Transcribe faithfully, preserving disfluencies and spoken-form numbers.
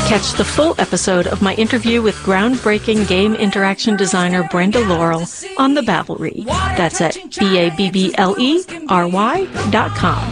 Catch the full episode of my interview with groundbreaking game interaction designer Brenda Laurel on the Babblery. That's at B A B B L E R Y dot com.